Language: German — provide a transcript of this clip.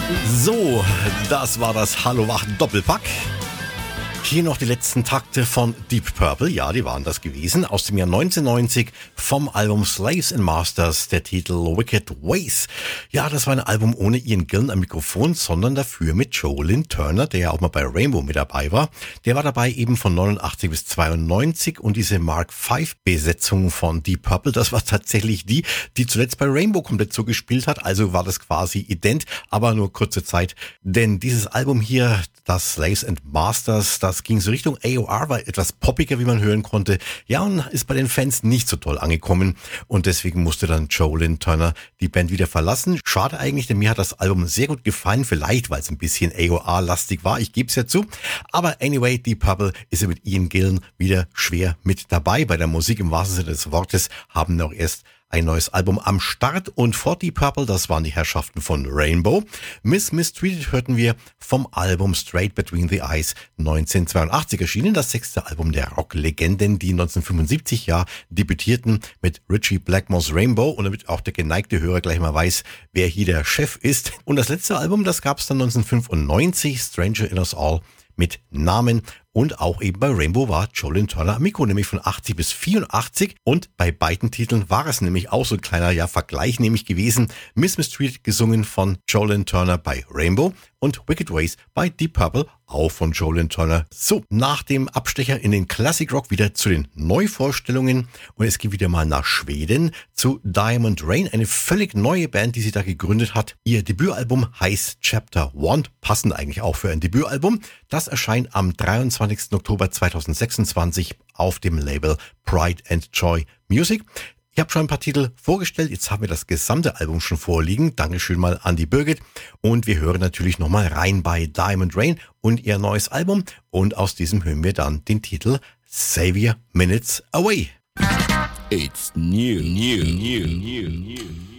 So, das war das Hallo Wach Doppelpack. Hier noch die letzten Takte von Deep Purple, ja, die waren das gewesen, aus dem Jahr 1990 vom Album Slaves and Masters, der Titel Wicked Ways. Ja, das war ein Album ohne Ian Gillan am Mikrofon, sondern dafür mit Joe Lynn Turner, der ja auch mal bei Rainbow mit dabei war. Der war dabei eben von 89 bis 92 und diese Mark V Besetzung von Deep Purple, das war tatsächlich die zuletzt bei Rainbow komplett so gespielt hat, also war das quasi ident, aber nur kurze Zeit, denn dieses Album hier, das Slaves and Masters, das ging so Richtung AOR, war etwas poppiger, wie man hören konnte. Ja, und ist bei den Fans nicht so toll angekommen. Und deswegen musste dann Joe Lynn Turner die Band wieder verlassen. Schade eigentlich, denn mir hat das Album sehr gut gefallen. Vielleicht, weil es ein bisschen AOR-lastig war. Ich gebe es ja zu. Aber anyway, Deep Purple ist ja mit Ian Gillan wieder schwer mit dabei. Bei der Musik im wahrsten Sinne des Wortes haben noch erst ein neues Album am Start und vor Deep Purple, das waren die Herrschaften von Rainbow. Miss Mistreated hörten wir vom Album Straight Between the Eyes 1982 erschienen, das 6. Album der Rocklegenden, die 1975 ja debütierten mit Ritchie Blackmore's Rainbow und damit auch der geneigte Hörer gleich mal weiß, wer hier der Chef ist. Und das letzte Album, das gab es dann 1995, Stranger in Us All mit Namen. Und auch eben bei Rainbow war Joe Lynn Turner am Mikro, nämlich von 80 bis 84. Und bei beiden Titeln war es nämlich auch so ein kleiner Vergleich nämlich gewesen. Miss Mistreated gesungen von Joe Lynn Turner bei Rainbow und Wicked Ways bei Deep Purple, auch von Joe Lynn Turner. So, nach dem Abstecher in den Classic Rock wieder zu den Neuvorstellungen. Und es geht wieder mal nach Schweden zu Diamond Rain, eine völlig neue Band, die sie da gegründet hat. Ihr Debütalbum heißt Chapter 1, passend eigentlich auch für ein Debütalbum. Das erscheint am 23. Oktober 2026 auf dem Label Pride and Joy Music. Ich habe schon ein paar Titel vorgestellt, jetzt haben wir das gesamte Album schon vorliegen. Dankeschön mal an die Birgit. Und wir hören natürlich nochmal rein bei Diamond Rain und ihr neues Album. Und aus diesem hören wir dann den Titel Savior Minutes Away. It's new.